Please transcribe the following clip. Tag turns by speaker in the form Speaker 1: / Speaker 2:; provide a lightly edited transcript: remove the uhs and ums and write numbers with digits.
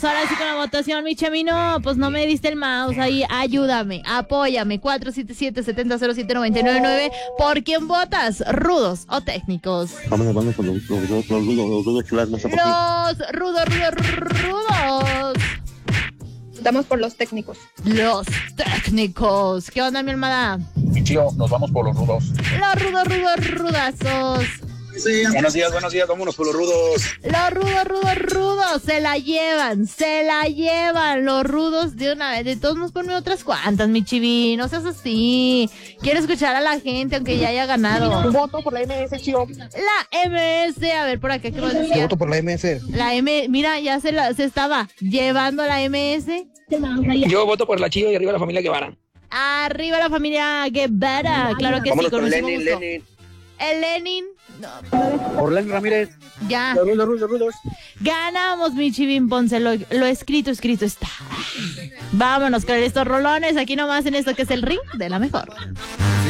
Speaker 1: Vamos ahora sí con la votación, mi Chemino. Pues no me diste el mouse ahí. Ayúdame, apóyame. 477-7007-999. ¿Por quién votas? ¿Rudos o técnicos?
Speaker 2: Vamos con los rudos que las más
Speaker 1: Los rudos.
Speaker 3: Votamos por los técnicos.
Speaker 1: Los técnicos. ¿Qué onda, mi almada?
Speaker 4: Mi tío, nos vamos por los rudos.
Speaker 1: Los rudazos.
Speaker 4: Sí. Buenos días, vámonos por los rudos.
Speaker 1: Los rudos, se la llevan, los rudos de una vez. De todos nos ponen otras cuantas, mi chivi, no seas así. Quiero escuchar a la gente, aunque ya haya ganado.
Speaker 5: Voto por la MS, tío.
Speaker 1: La MS, a ver por acá, ¿qué más decía?
Speaker 5: Voto por la MS.
Speaker 1: La M, mira, ya se estaba llevando la MS.
Speaker 6: Yo voto por la Chío y arriba la familia Guevara.
Speaker 1: Arriba la familia Guevara, claro que
Speaker 2: vámonos
Speaker 1: sí, con
Speaker 2: con
Speaker 1: muchísimo gusto.
Speaker 2: Lenin.
Speaker 1: El Lenin. No.
Speaker 2: Por Lenin Ramírez.
Speaker 1: Ya.
Speaker 5: Los rudos.
Speaker 1: Ganamos, mi Chivín Ponce. Lo escrito está. Vámonos con estos rolones. Aquí nomás en esto que es el ring de la mejor.